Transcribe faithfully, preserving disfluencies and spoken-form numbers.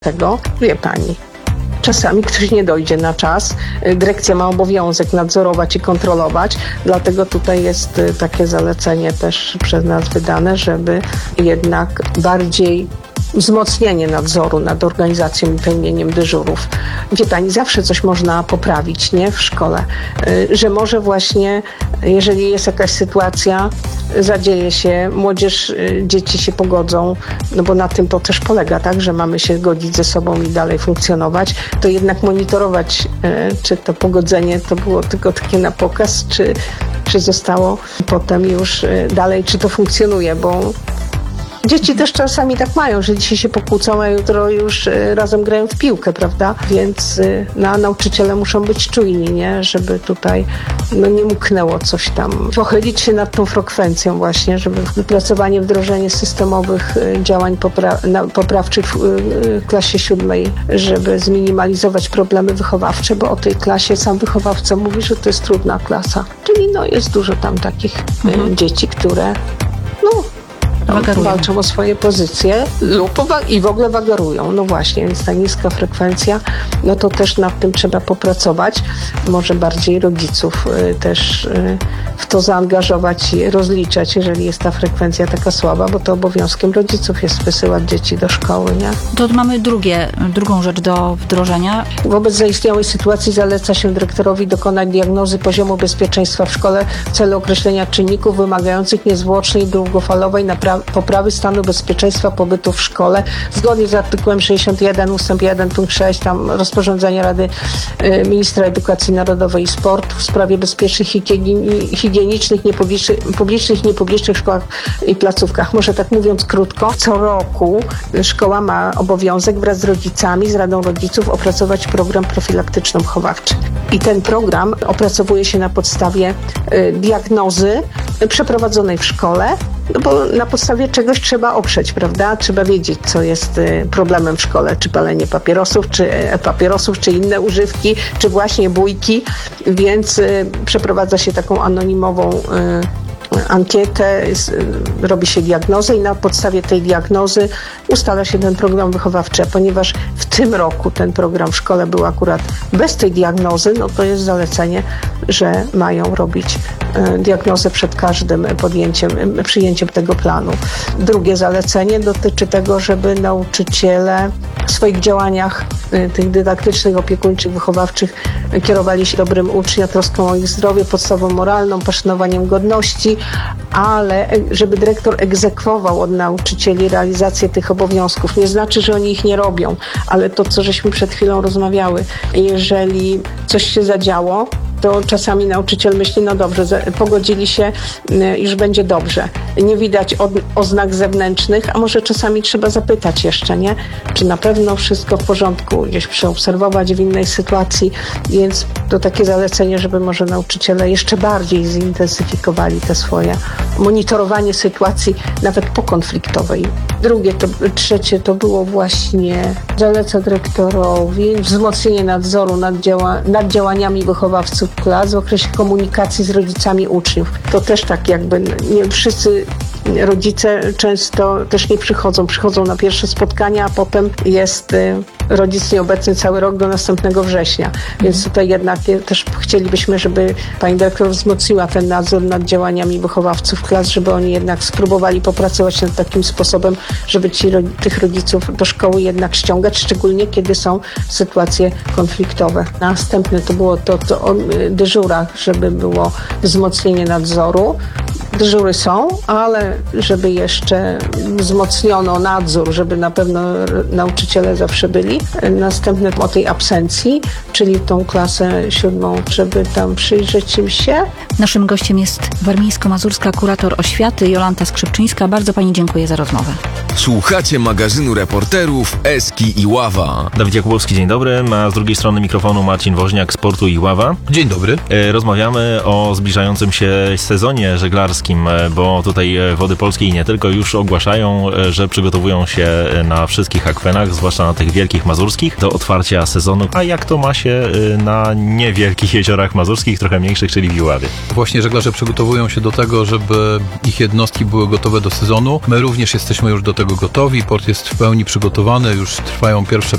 Tego, wie pani, czasami ktoś nie dojdzie na czas. Dyrekcja ma obowiązek nadzorować i kontrolować, dlatego tutaj jest takie zalecenie też przez nas wydane, żeby jednak bardziej wzmocnienie nadzoru nad organizacją i pełnieniem dyżurów. Wie pani, zawsze coś można poprawić, nie? W szkole. Że może właśnie, jeżeli jest jakaś sytuacja, zadzieje się, młodzież, dzieci się pogodzą, no bo na tym to też polega, tak? Że mamy się godzić ze sobą i dalej funkcjonować, to jednak monitorować, czy to pogodzenie to było tylko takie na pokaz, czy, czy zostało potem już dalej, czy to funkcjonuje, bo dzieci też czasami tak mają, że dzisiaj się pokłócą, a jutro już razem grają w piłkę, prawda? Więc no, nauczyciele muszą być czujni, nie? Żeby tutaj no, nie mknęło coś tam. Pochylić się nad tą frekwencją właśnie, żeby wypracowanie, wdrożenie systemowych działań popra- na, poprawczych w, w klasie siódmej, żeby zminimalizować problemy wychowawcze, bo o tej klasie sam wychowawca mówi, że to jest trudna klasa. Czyli no, jest dużo tam takich mhm. dzieci, które no, No, walczą o swoje pozycje lub i w ogóle wagarują. No właśnie, więc ta niska frekwencja, no to też nad tym trzeba popracować. Może bardziej rodziców y, też y, w to zaangażować i rozliczać, jeżeli jest ta frekwencja taka słaba, bo to obowiązkiem rodziców jest wysyłać dzieci do szkoły, nie? To mamy drugie, drugą rzecz do wdrożenia. Wobec zaistniałej sytuacji zaleca się dyrektorowi dokonać diagnozy poziomu bezpieczeństwa w szkole w celu określenia czynników wymagających niezwłocznej, długofalowej naprawy poprawy stanu bezpieczeństwa pobytu w szkole, zgodnie z artykułem sześćdziesiątym pierwszym ustęp jeden punkt sześć tam rozporządzenia Rady y, Ministra Edukacji Narodowej i Sportu w sprawie bezpiecznych, higieni- higienicznych, niepublicznych, publicznych i niepublicznych szkołach i placówkach. Może tak mówiąc krótko, co roku szkoła ma obowiązek wraz z rodzicami, z Radą Rodziców opracować program profilaktyczno-wychowawczy. I ten program opracowuje się na podstawie y, diagnozy przeprowadzonej w szkole, no bo na podstawie czegoś trzeba oprzeć, prawda? Trzeba wiedzieć, co jest problemem w szkole, czy palenie papierosów, czy papierosów, czy inne używki, czy właśnie bójki, więc y, przeprowadza się taką anonimową y, ankietę, robi się diagnozę i na podstawie tej diagnozy ustala się ten program wychowawczy. A ponieważ w tym roku ten program w szkole był akurat bez tej diagnozy, no to jest zalecenie, że mają robić diagnozę przed każdym podjęciem, przyjęciem tego planu. Drugie zalecenie dotyczy tego, żeby nauczyciele w swoich działaniach tych dydaktycznych, opiekuńczych, wychowawczych kierowali się dobrym ucznia, troską o ich zdrowie, podstawą moralną, poszanowaniem godności, ale żeby dyrektor egzekwował od nauczycieli realizację tych obowiązków. Nie znaczy, że oni ich nie robią, ale to, co żeśmy przed chwilą rozmawiały, jeżeli coś się zadziało, to czasami nauczyciel myśli, no dobrze, pogodzili się, już będzie dobrze. Nie widać od, oznak zewnętrznych, a może czasami trzeba zapytać jeszcze, nie? Czy na pewno wszystko w porządku, gdzieś przeobserwować w innej sytuacji, więc to takie zalecenie, żeby może nauczyciele jeszcze bardziej zintensyfikowali te swoje monitorowanie sytuacji, nawet pokonfliktowej. Drugie, to, trzecie to było właśnie zaleca dyrektorowi wzmocnienie nadzoru nad, działa, nad działaniami wychowawców klas w okresie komunikacji z rodzicami uczniów. To też tak jakby nie wszyscy rodzice często też nie przychodzą. Przychodzą na pierwsze spotkania, a potem jest y, rodzic nieobecny cały rok do następnego września. Więc tutaj jednak też chcielibyśmy, żeby pani dyrektor wzmocniła ten nadzór nad działaniami wychowawców klas, żeby oni jednak spróbowali popracować nad takim sposobem, żeby ci, tych rodziców do szkoły jednak ściągać, szczególnie kiedy są sytuacje konfliktowe. Następne to było to, to o dyżurach, żeby było wzmocnienie nadzoru. Dyżury są, ale żeby jeszcze wzmocniono nadzór, żeby na pewno nauczyciele zawsze byli. Następne o tej absencji, czyli tą klasę siódmą, żeby tam przyjrzeć im się. Naszym gościem jest warmińsko-mazurska kurator oświaty Jolanta Skrzypczyńska. Bardzo pani dziękuję za rozmowę. Słuchacie magazynu reporterów Eski i Ława. Dawid Jakubowski, dzień dobry. A z drugiej strony mikrofonu Marcin Woźniak z Portu i Ława. Dzień dobry. Rozmawiamy o zbliżającym się sezonie żeglarskim, bo tutaj Wody Polskie i nie tylko już ogłaszają, że przygotowują się na wszystkich akwenach, zwłaszcza na tych wielkich mazurskich, do otwarcia sezonu. A jak to ma się na niewielkich jeziorach mazurskich, trochę mniejszych, czyli w Iławie? Właśnie żeglarze przygotowują się do tego, żeby ich jednostki były gotowe do sezonu. My również jesteśmy już do tego gotowi. Port jest w pełni przygotowany. Już trwają pierwsze